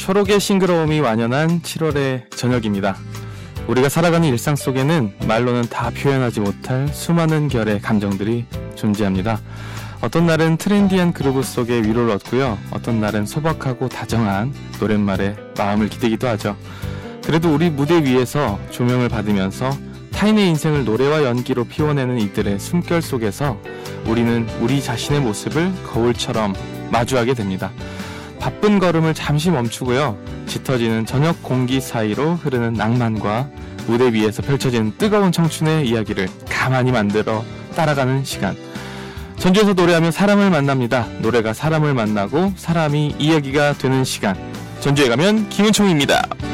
초록의 싱그러움이 완연한 7월의 저녁입니다. 우리가 살아가는 일상 속에는 말로는 다 표현하지 못할 수많은 결의 감정들이 존재합니다. 어떤 날은 트렌디한 그루브 속에 위로를 얻고요. 어떤 날은 소박하고 다정한 노랫말에 마음을 기대기도 하죠. 그래도 우리 무대 위에서 조명을 받으면서 타인의 인생을 노래와 연기로 피워내는 이들의 숨결 속에서 우리는 우리 자신의 모습을 거울처럼 마주하게 됩니다. 바쁜 걸음을 잠시 멈추고요. 짙어지는 저녁 공기 사이로 흐르는 낭만과 무대 위에서 펼쳐지는 뜨거운 청춘의 이야기를 가만히 만들어 따라가는 시간. 전주에서 노래하면 사람을 만납니다. 노래가 사람을 만나고 사람이 이야기가 되는 시간. 전주에 가면 김은총입니다.